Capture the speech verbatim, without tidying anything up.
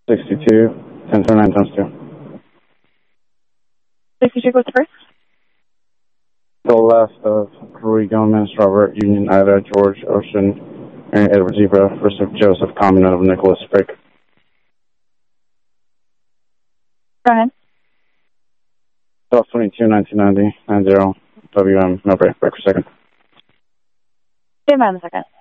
sixty-two, ten twenty-nine times two. sixty-two, what's the first? The last of Rui Gomez, Robert Union, Ida, George Ocean, Mary Edward Zebra, first of Joseph Common of Nicholas Frick. Go ahead. twelve twenty-two, nineteen ninety, nine zero, W M, no break, break for second. Stand by in a second.